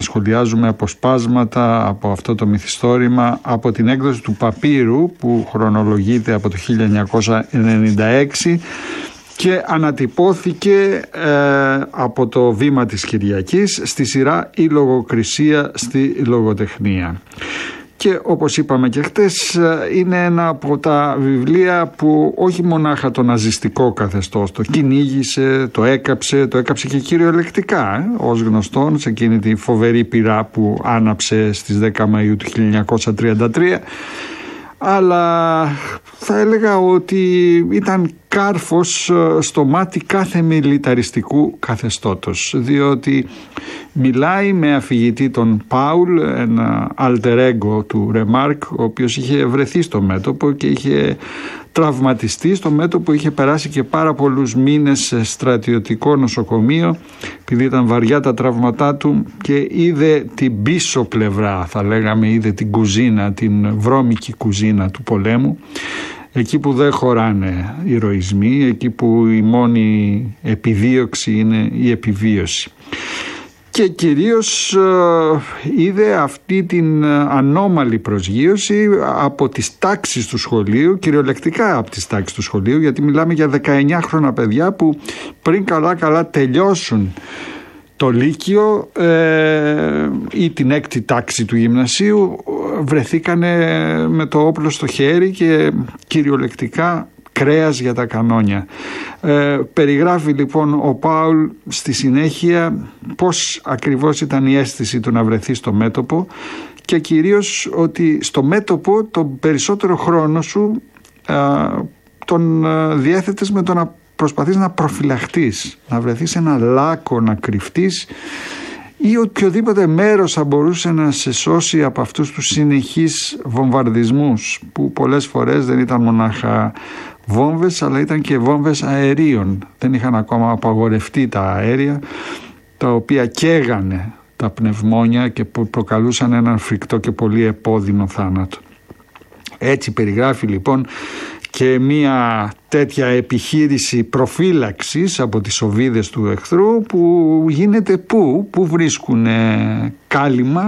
σχολιάζουμε αποσπάσματα από αυτό το μυθιστόρημα από την έκδοση του Παπύρου που χρονολογείται από το 1996 και ανατυπώθηκε από το Βήμα της Κυριακής στη σειρά «Η λογοκρισία στη λογοτεχνία». Και όπως είπαμε και χτες, είναι ένα από τα βιβλία που όχι μονάχα το ναζιστικό καθεστώς το κυνήγησε, το έκαψε και κυριολεκτικά, ως γνωστόν σε εκείνη τη φοβερή πυρά που άναψε στις 10 Μαΐου του 1933, αλλά θα έλεγα ότι ήταν κάρφος στο μάτι κάθε μιλιταριστικού καθεστώτος, διότι μιλάει με αφηγητή τον Πάουλ, ένα alter ego του Ρεμάρκ, ο οποίος είχε βρεθεί στο μέτωπο και είχε τραυματιστεί στο μέτωπο, είχε περάσει και πάρα πολλούς μήνες σε στρατιωτικό νοσοκομείο επειδή ήταν βαριά τα τραύματά του και είδε την πίσω πλευρά, θα λέγαμε, είδε την κουζίνα, την βρώμικη κουζίνα του πολέμου, εκεί που δεν χωράνε ηρωισμοί, εκεί που η μόνη επιδίωξη είναι η επιβίωση. Και κυρίως είδε αυτή την ανώμαλη προσγείωση από τις τάξεις του σχολείου, κυριολεκτικά από τις τάξεις του σχολείου, γιατί μιλάμε για 19χρονα παιδιά που πριν καλά τελειώσουν το Λύκειο ή την 6η τάξη του γυμνασίου βρεθήκανε με το όπλο στο χέρι και κυριολεκτικά κρέας για τα κανόνια. Περιγράφει λοιπόν ο Πάουλ στη συνέχεια πώς ακριβώς ήταν η αίσθηση του να βρεθεί στο μέτωπο και κυρίως ότι στο μέτωπο τον περισσότερο χρόνο σου τον διέθετες με το να προσπαθείς να προφυλαχτείς, να βρεθείς σε ένα λάκκο, να κρυφτείς ή οποιοδήποτε μέρος θα μπορούσε να σε σώσει από αυτούς τους συνεχείς βομβαρδισμούς που πολλές φορές δεν ήταν μονάχα βόμβες αλλά ήταν και βόμβες αερίων. Δεν είχαν ακόμα απαγορευτεί τα αέρια τα οποία καίγανε τα πνευμόνια και προκαλούσαν έναν φρικτό και πολύ επώδυνο θάνατο. Έτσι περιγράφει λοιπόν και μια τέτοια επιχείρηση προφύλαξης από τις οβίδες του εχθρού που γίνεται που βρίσκουν κάλυμα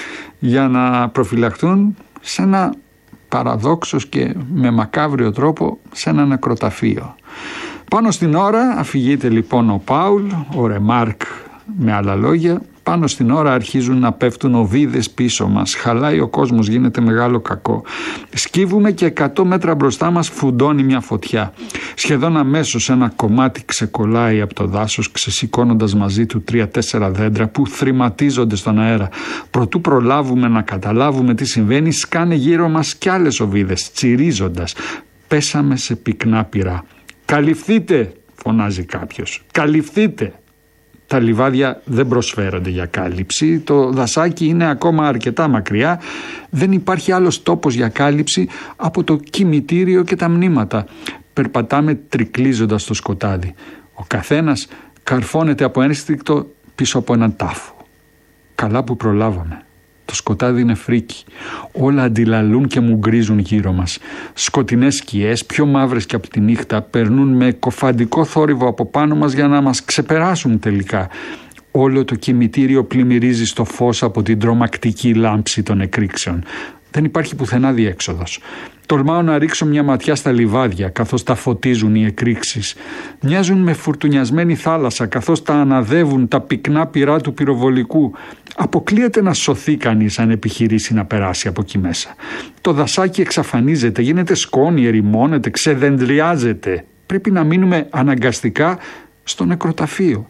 για να προφυλαχτούν σε ένα παραδόξως και με μακάβριο τρόπο σε ένα νεκροταφείο. Πάνω στην ώρα αφηγείται λοιπόν ο Πάουλ, ο Ρεμάρκ με άλλα λόγια, πάνω στην ώρα αρχίζουν να πέφτουν οβίδες πίσω μας, χαλάει ο κόσμος, γίνεται μεγάλο κακό. Σκύβουμε και 100 μέτρα μπροστά μας φουντώνει μια φωτιά. Σχεδόν αμέσως ένα κομμάτι ξεκολλάει από το δάσος, ξεσηκώνοντας μαζί του 3-4 δέντρα που θρηματίζονται στον αέρα. Προτού προλάβουμε να καταλάβουμε τι συμβαίνει, σκάνε γύρω μας κι άλλες οβίδες, τσιρίζοντας. Πέσαμε σε πυκνά πυρά. «Καλυφθείτε», φωνάζει κάποιος. «Καλυφθείτε». Τα λιβάδια δεν προσφέρονται για κάλυψη, το δασάκι είναι ακόμα αρκετά μακριά, δεν υπάρχει άλλος τόπος για κάλυψη από το κημητήριο και τα μνήματα. Περπατάμε τρικλίζοντας το σκοτάδι. Ο καθένας καρφώνεται από ένστικτο πίσω από έναν τάφο. Καλά που προλάβαμε. Το σκοτάδι είναι φρίκι. Όλα αντιλαλούν και μου γκρίζουν γύρω μας. Σκοτεινές σκιές, πιο μαύρες και από τη νύχτα, περνούν με κοφαντικό θόρυβο από πάνω μας για να μας ξεπεράσουν τελικά. Όλο το κημητήριο πλημμυρίζει στο φως από την τρομακτική λάμψη των εκρήξεων. Δεν υπάρχει πουθενά διέξοδος. Τολμάω να ρίξω μια ματιά στα λιβάδια καθώς τα φωτίζουν οι εκρήξεις. Μοιάζουν με φουρτουνιασμένη θάλασσα καθώς τα αναδεύουν τα πυκνά πυρά του πυροβολικού. Αποκλείεται να σωθεί κανείς αν επιχειρήσει να περάσει από εκεί μέσα. Το δασάκι εξαφανίζεται, γίνεται σκόνη, ερημώνεται, ξεδεντριάζεται. Πρέπει να μείνουμε αναγκαστικά στο νεκροταφείο.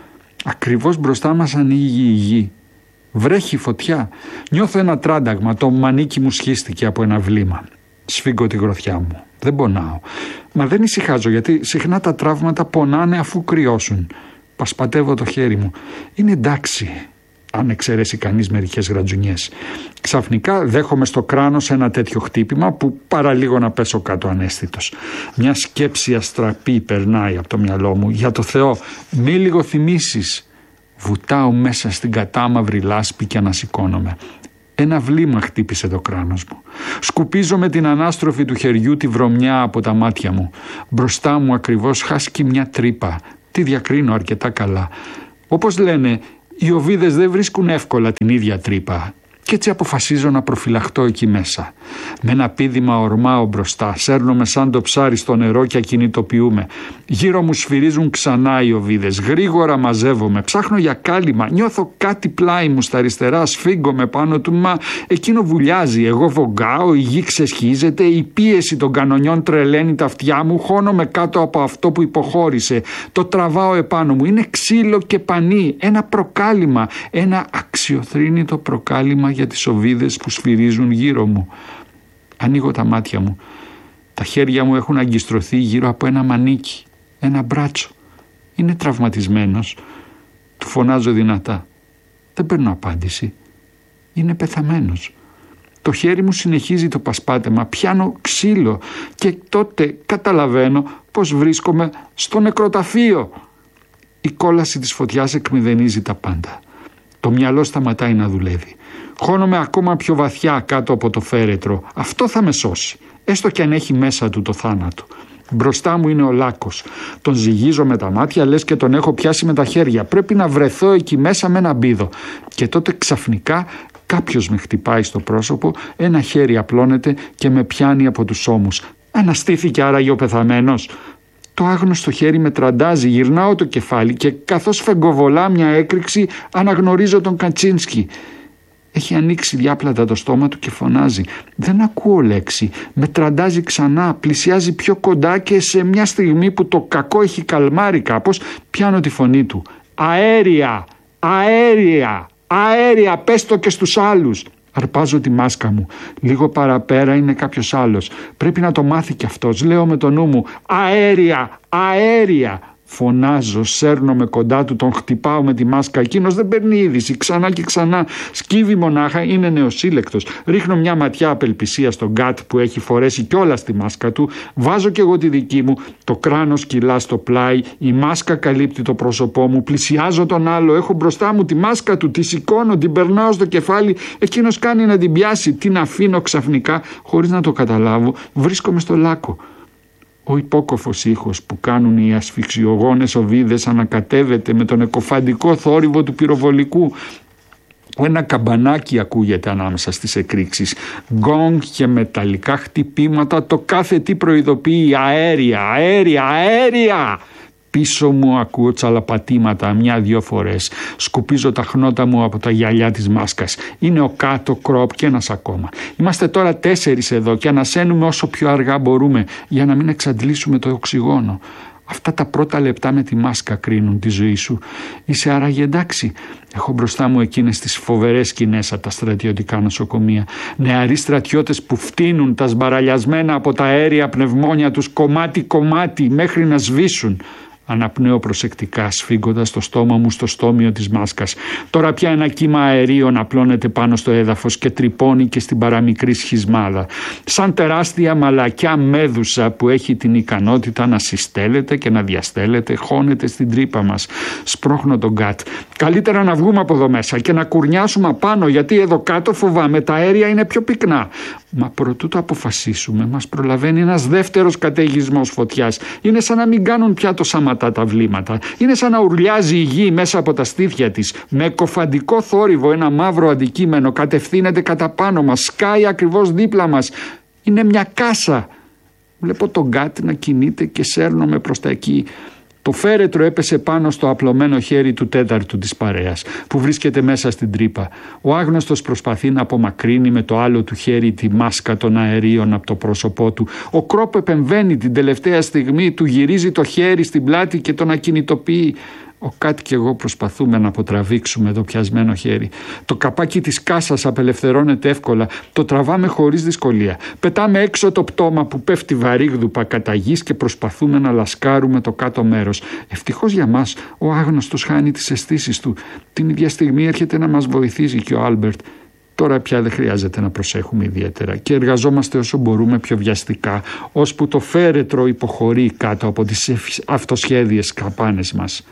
Ακριβώς μπροστά μας ανοίγει η γη. Βρέχει φωτιά. Νιώθω ένα τράνταγμα. Το μανίκι μου σχίστηκε από ένα βλήμα. Σφίγγω τη γροθιά μου. Δεν πονάω. Μα δεν ησυχάζω γιατί συχνά τα τραύματα πονάνε αφού κρυώσουν. Πασπατεύω το χέρι μου. Είναι εντάξει, αν εξαιρέσει κανείς μερικές γρατζουνιές. Ξαφνικά δέχομαι στο κράνος ένα τέτοιο χτύπημα που παραλίγο να πέσω κάτω αναίσθητος. Μια σκέψη αστραπή περνάει από το μυαλό μου. Για το Θεό, μη λίγο θυμίσεις. Βουτάω μέσα στην κατάμαυρη λάσπη και ανασηκώνομαι. Ένα βλήμα χτύπησε το κράνος μου. Σκουπίζω με την ανάστροφη του χεριού τη βρωμιά από τα μάτια μου. Μπροστά μου ακριβώς χάσκει μια τρύπα. Τη διακρίνω αρκετά καλά. Όπως λένε, Οι οβίδες δεν βρίσκουν εύκολα την ίδια τρύπα. Κι έτσι αποφασίζω να προφυλαχτώ εκεί μέσα. Με ένα πήδημα ορμάω μπροστά, σέρνομαι σαν το ψάρι στο νερό και ακινητοποιούμε. Γύρω μου σφυρίζουν ξανά οι οβίδες, γρήγορα μαζεύομαι, ψάχνω για κάλυμα, νιώθω κάτι πλάι μου στα αριστερά, σφίγγομαι πάνω του, μα εκείνο βουλιάζει, εγώ βογκάω, η γη ξεσχίζεται, η πίεση των κανονιών τρελαίνει τα αυτιά μου, χώνομαι κάτω από αυτό που υποχώρησε, το τραβάω επάνω μου, είναι ξύλο και πανί, ένα προκάλυμα, ένα αξιοθρήνητο προκάλυμα για τις οβίδες που σφυρίζουν γύρω μου. Ανοίγω τα μάτια μου. Τα χέρια μου έχουν αγκιστρωθεί γύρω από ένα μανίκι, ένα μπράτσο. Είναι τραυματισμένος. Του φωνάζω δυνατά. Δεν παίρνω απάντηση. Είναι πεθαμένος. Το χέρι μου συνεχίζει το πασπάτεμα. Πιάνω ξύλο και τότε καταλαβαίνω πως βρίσκομαι στο νεκροταφείο. Η κόλαση της φωτιάς εκμηδενίζει τα πάντα. Το μυαλό σταματάει να δουλεύει. Χώνομαι ακόμα πιο βαθιά κάτω από το φέρετρο. Αυτό θα με σώσει, έστω κι αν έχει μέσα του το θάνατο. Μπροστά μου είναι ο Λάκκος. Τον ζυγίζω με τα μάτια, λες και τον έχω πιάσει με τα χέρια. Πρέπει να βρεθώ εκεί μέσα με ένα μπίδο. Και τότε ξαφνικά κάποιος με χτυπάει στο πρόσωπο, ένα χέρι απλώνεται και με πιάνει από τους ώμους. Αναστήθηκε άραγε ο πεθαμένος? Το άγνωστο χέρι με τραντάζει, γυρνάω το κεφάλι και καθώς φεγγοβολά μια έκρηξη αναγνωρίζω τον Κατσίνσκι. Έχει ανοίξει διάπλατα το στόμα του και φωνάζει. Δεν ακούω λέξη. Με τραντάζει ξανά, πλησιάζει πιο κοντά και σε μια στιγμή που το κακό έχει καλμάρει κάπως, πιάνω τη φωνή του. Αέρια! Αέρια! Αέρια! Πες το και στους άλλους! Αρπάζω τη μάσκα μου. Λίγο παραπέρα είναι κάποιος άλλος. Πρέπει να το μάθει κι αυτός. Λέω με το νου μου. Αέρια! Αέρια! Φωνάζω, σέρνομαι κοντά του, τον χτυπάω με τη μάσκα. Εκείνος δεν παίρνει είδηση. Ξανά και ξανά. Σκύβει μονάχα, είναι νεοσύλλεκτος. Ρίχνω μια ματιά απελπισία στον Γκάτ που έχει φορέσει κιόλας τη μάσκα του. Βάζω κι εγώ τη δική μου. Το κράνος κυλά στο πλάι. Η μάσκα καλύπτει το πρόσωπό μου. Πλησιάζω τον άλλο. Έχω μπροστά μου τη μάσκα του. Τη σηκώνω, την περνάω στο κεφάλι. Εκείνος κάνει να την πιάσει. Την αφήνω ξαφνικά, χωρίς να το καταλάβω. Βρίσκομαι στο Λάκκο. Ο υπόκοφος ήχος που κάνουν οι ασφυξιογόνες οβίδες ανακατεύεται με τον εκοφαντικό θόρυβο του πυροβολικού. Ένα καμπανάκι ακούγεται ανάμεσα στις εκρήξεις. Γκόγκ και μεταλλικά χτυπήματα, το κάθε τι προειδοποιεί. Αέρια, αέρια, αέρια! Πίσω μου ακούω τσαλαπατήματα μια-δυο φορές. Σκουπίζω τα χνότα μου από τα γυαλιά της μάσκας. Είναι ο Κάτ, ο Κρόπ και ένας ακόμα. Είμαστε τώρα 4 εδώ και ανασένουμε όσο πιο αργά μπορούμε για να μην εξαντλήσουμε το οξυγόνο. Αυτά τα πρώτα λεπτά με τη μάσκα κρίνουν τη ζωή σου. Είσαι άραγε εντάξει? Έχω μπροστά μου εκείνες τις φοβερές σκηνές από τα στρατιωτικά νοσοκομεία. Νεαροί στρατιώτες που φτύνουν τα σμπαραλιασμένα από τα αέρια πνευμόνια τους κομμάτι-κομμάτι μέχρι να σβήσουν. Αναπνέω προσεκτικά, σφίγγοντας το στόμα μου στο στόμιο της μάσκας. Τώρα πια ένα κύμα αερίων απλώνεται πάνω στο έδαφος και τρυπώνει και στην παραμικρή σχισμάδα. Σαν τεράστια μαλακιά μέδουσα που έχει την ικανότητα να συστέλλεται και να διαστέλλεται, χώνεται στην τρύπα μας. Σπρώχνω τον Γκάτ. Καλύτερα να βγούμε από εδώ μέσα και να κουρνιάσουμε απάνω, γιατί εδώ κάτω φοβάμαι τα αέρια είναι πιο πυκνά. Μα προτού το αποφασίσουμε, μας προλαβαίνει ένας δεύτερος καταιγισμός φωτιάς. Είναι σαν να μην κάνουν πια το σαματά τα βλήματα. Είναι σαν να ουρλιάζει η γη μέσα από τα στήθια της. Με κοφαντικό θόρυβο ένα μαύρο αντικείμενο κατευθύνεται κατά πάνω μας, σκάει ακριβώς δίπλα μας. Είναι μια κάσα. Βλέπω τον Γκάτ να κινείται και σέρνομαι προς τα εκεί. Το φέρετρο έπεσε πάνω στο απλωμένο χέρι του τέταρτου της παρέας, που βρίσκεται μέσα στην τρύπα. Ο άγνωστος προσπαθεί να απομακρύνει με το άλλο του χέρι τη μάσκα των αερίων από το πρόσωπό του. Ο Κρόπ επεμβαίνει την τελευταία στιγμή, του γυρίζει το χέρι στην πλάτη και τον ακινητοποιεί. Ο Κάτ και εγώ προσπαθούμε να αποτραβήξουμε το πιασμένο χέρι. Το καπάκι της κάσας απελευθερώνεται εύκολα. Το τραβάμε χωρίς δυσκολία. Πετάμε έξω το πτώμα που πέφτει βαρύγδουπα κατά γης και προσπαθούμε να λασκάρουμε το κάτω μέρος. Ευτυχώς για μας, ο άγνωστος χάνει τις αισθήσεις του. Την ίδια στιγμή έρχεται να μας βοηθήσει και ο Άλμπερτ. Τώρα πια δεν χρειάζεται να προσέχουμε ιδιαίτερα και εργαζόμαστε όσο μπορούμε πιο βιαστικά, ώσπου το φέρετρο υποχωρεί κάτω από τις αυτοσχέδιες καπάνες μας.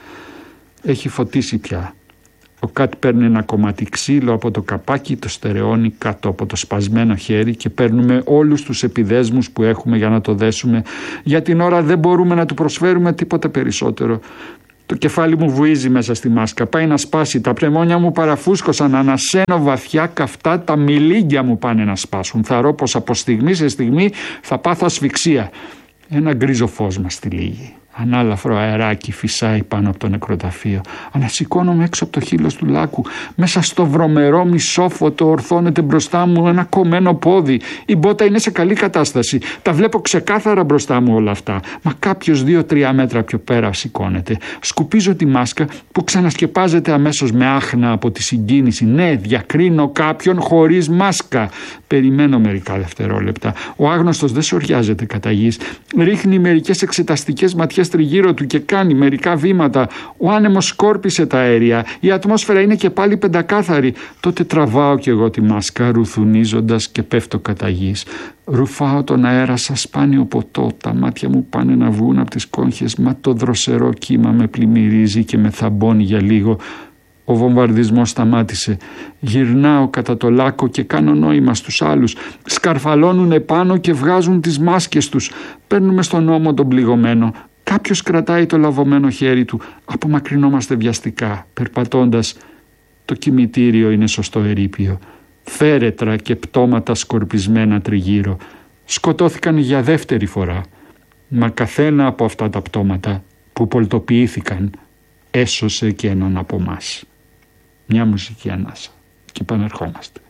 Έχει φωτίσει πια. Ο Κάτ παίρνει ένα κομμάτι ξύλο από το καπάκι, το στερεώνει κάτω από το σπασμένο χέρι και παίρνουμε όλους τους επιδέσμους που έχουμε για να το δέσουμε. Για την ώρα δεν μπορούμε να του προσφέρουμε τίποτα περισσότερο. Το κεφάλι μου βουίζει μέσα στη μάσκα. Πάει να σπάσει. Τα πνευμόνια μου παραφούσκωσαν. Ανασένω βαθιά καυτά. Τα μιλίγκια μου πάνε να σπάσουν. Θαρώ πως από στιγμή σε στιγμή θα πάθω ασφυξία. Ένα γκρίζο φως μας τυλίγει. Ανάλαφρο αεράκι φυσάει πάνω από το νεκροταφείο. Ανασηκώνομαι έξω από το χείλος του λάκου. Μέσα στο βρωμερό μισόφωτο ορθώνεται μπροστά μου ένα κομμένο πόδι. Η μπότα είναι σε καλή κατάσταση. Τα βλέπω ξεκάθαρα μπροστά μου όλα αυτά. Μα κάποιος 2-3 μέτρα πιο πέρα σηκώνεται. Σκουπίζω τη μάσκα που ξανασκεπάζεται αμέσως με άχνα από τη συγκίνηση. Ναι, διακρίνω κάποιον χωρίς μάσκα. Περιμένω μερικά δευτερόλεπτα. Ο άγνωστος δεν σωριάζεται κατά γης. Ρίχνει μερικές εξεταστικές ματιές τριγύρω του και κάνει μερικά βήματα. Ο άνεμος σκόρπισε τα αέρια. Η ατμόσφαιρα είναι και πάλι πεντακάθαρη. Τότε τραβάω κι εγώ τη μάσκα, ρουθουνίζοντας, και πέφτω κατά γης. Ρουφάω τον αέρα σαν σπάνιο ποτό. Τα μάτια μου πάνε να βγουν από τις κόγχες. Μα το δροσερό κύμα με πλημμυρίζει και με θαμπώνει για λίγο. Ο βομβαρδισμός σταμάτησε. Γυρνάω κατά το λάκκο και κάνω νόημα στους άλλους. Σκαρφαλώνουν επάνω και βγάζουν τις μάσκες τους. Παίρνουμε στον ώμο τον πληγωμένο. Κάποιος κρατάει το λαβωμένο χέρι του. Απομακρυνόμαστε βιαστικά, περπατώντας. Το κημητήριο είναι σωστό ερείπιο. Φέρετρα και πτώματα σκορπισμένα τριγύρω. Σκοτώθηκαν για δεύτερη φορά. Μα καθένα από αυτά τα πτώματα που πολτοποιήθηκαν έσωσε και έναν από μας. Μια μουσική ανάσα και επανερχόμαστε.